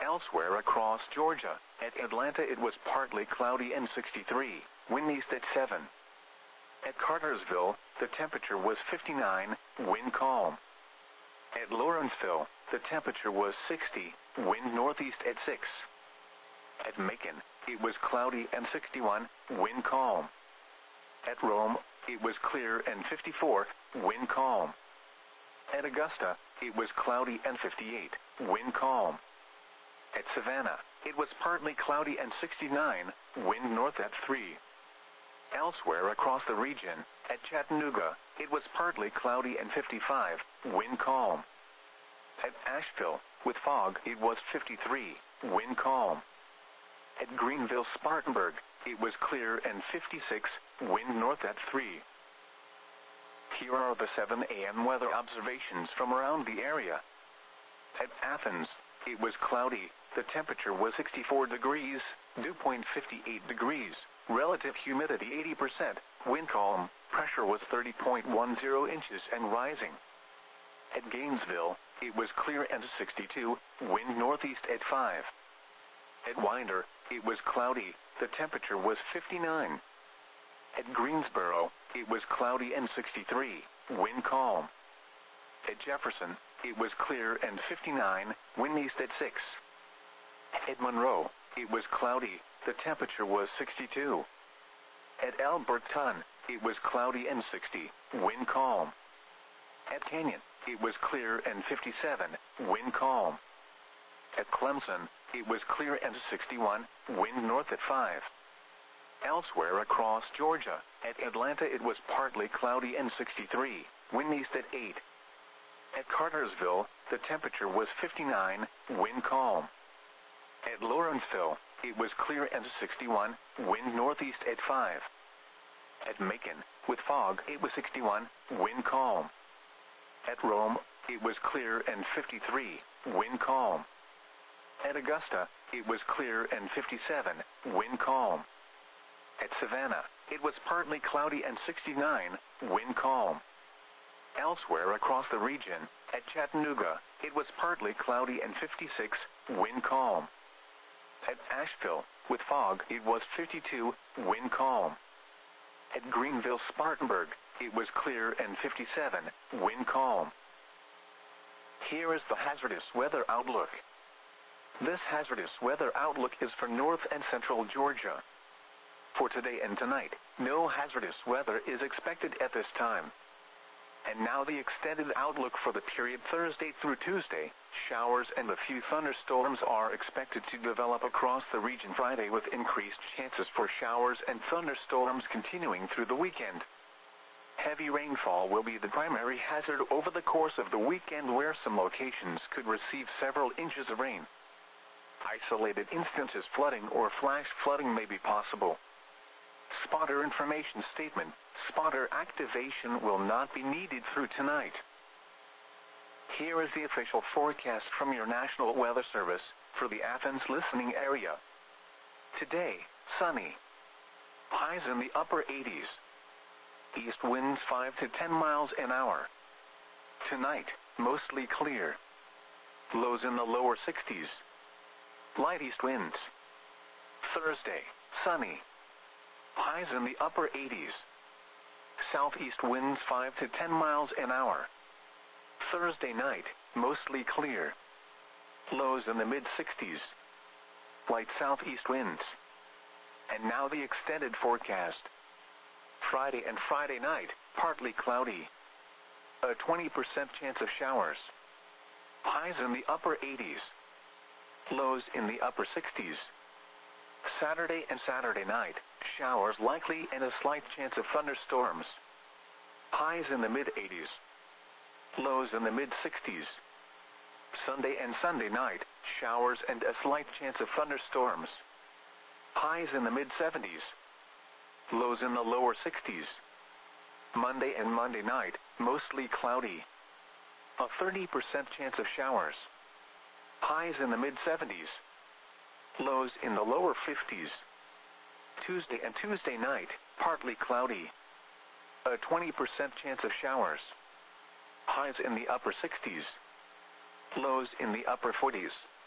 Elsewhere across Georgia, at Atlanta it was partly cloudy and 63, wind east at 7. At Cartersville, the temperature was 59, wind calm. At Lawrenceville, the temperature was 60, wind northeast at 6. At Macon, it was cloudy and 61, wind calm. At Rome, it was clear and 54, wind calm. At Augusta, it was cloudy and 58, wind calm. At Savannah, it was partly cloudy and 69, wind north at 3. Elsewhere across the region, at Chattanooga, it was partly cloudy and 55, wind calm. At Asheville, with fog, it was 53, wind calm. At Greenville-Spartanburg, it was clear and 56, wind north at 3. Here are the 7 a.m. weather observations from around the area. At Athens, it was cloudy, the temperature was 64 degrees, dew point 58 degrees, relative humidity 80%, wind calm, pressure was 30.10 inches and rising. At Gainesville, it was clear and 62, wind northeast at 5. At Winder, it was cloudy, the temperature was 59. At Greensboro, it was cloudy and 63, wind calm. At Jefferson, it was clear and 59, wind east at 6. At Monroe, it was cloudy, the temperature was 62. At Alberton, it was cloudy and 60, wind calm. At Canyon, it was clear and 57, wind calm. At Clemson, it was clear and 61, wind north at 5. Elsewhere across Georgia, at Atlanta it was partly cloudy and 63, wind east at 8. At Cartersville, the temperature was 59, wind calm. At Lawrenceville, it was clear and 61, wind northeast at 5. At Macon, with fog, it was 61, wind calm. At Rome, it was clear and 53, wind calm. At Augusta, it was clear and 57, wind calm. At Savannah, it was partly cloudy and 69, wind calm. Elsewhere across the region, at Chattanooga, it was partly cloudy and 56, wind calm. At Asheville, with fog, it was 52, wind calm. At Greenville-Spartanburg, it was clear and 57, wind calm. Here is the hazardous weather outlook. This hazardous weather outlook is for north and central Georgia. For today and tonight, no hazardous weather is expected at this time. And now the extended outlook for the period Thursday through Tuesday. Showers and a few thunderstorms are expected to develop across the region Friday, with increased chances for showers and thunderstorms continuing through the weekend. Heavy rainfall will be the primary hazard over the course of the weekend, where some locations could receive several inches of rain. Isolated instances flooding or flash flooding may be possible. Spotter information statement: spotter activation will not be needed through tonight. Here is the official forecast from your National Weather Service for the Athens listening area. Today, sunny. Highs in the upper 80s. East winds 5 to 10 miles an hour. Tonight, mostly clear. Lows in the lower 60s. Light east winds. Thursday, sunny. Highs in the upper 80s. Southeast winds 5 to 10 miles an hour. Thursday night, mostly clear. Lows in the mid-60s. Light southeast winds. And now the extended forecast. Friday and Friday night, partly cloudy. A 20% chance of showers. Highs in the upper 80s. Lows in the upper 60s. Saturday and Saturday night, showers likely and a slight chance of thunderstorms. Highs in the mid-80s. Lows in the mid-60s. Sunday and Sunday night, showers and a slight chance of thunderstorms. Highs in the mid-70s. Lows in the lower 60s. Monday and Monday night, mostly cloudy. A 30% chance of showers. Highs in the mid-70s. Lows in the lower 50s. Tuesday and Tuesday night, partly cloudy. A 20% chance of showers. Highs in the upper 60s. Lows in the upper 40s.